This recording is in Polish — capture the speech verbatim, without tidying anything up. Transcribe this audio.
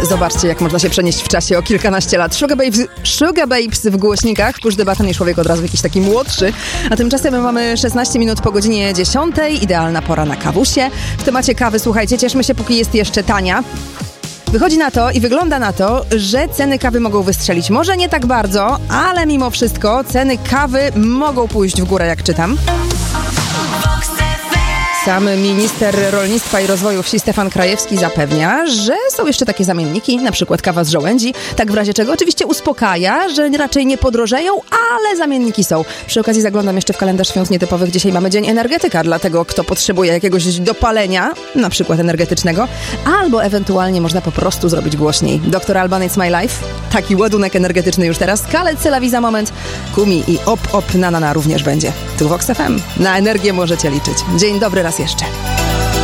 Zobaczcie, jak można się przenieść w czasie o kilkanaście lat. Sugar Babes, Sugar Babes w głośnikach. Push the button i człowiek od razu jakiś taki młodszy. A tymczasem my mamy szesnaście minut po godzinie dziesiątej. Idealna pora na kawusie. W temacie kawy, słuchajcie, cieszmy się, póki jest jeszcze tania. Wychodzi na to i wygląda na to, że ceny kawy mogą wystrzelić. Może nie tak bardzo, ale mimo wszystko ceny kawy mogą pójść w górę, jak czytam. Sam minister rolnictwa i rozwoju wsi Stefan Krajewski zapewnia, że są jeszcze takie zamienniki, na przykład kawa z żołędzi. Tak w razie czego oczywiście uspokaja, że raczej nie podrożeją, ale zamienniki są. Przy okazji zaglądam jeszcze w kalendarz świąt nietypowych. Dzisiaj mamy Dzień Energetyka dla tego, kto potrzebuje jakiegoś dopalenia, na przykład energetycznego, albo ewentualnie można po prostu zrobić głośniej. doktor Alban, It's My Life. Taki ładunek energetyczny już teraz. Khaled, Sylla za moment. Kumi i Op Op na na na również będzie. Tu Vox F M. Na energię możecie liczyć. Dzień dobry raz jeszcze.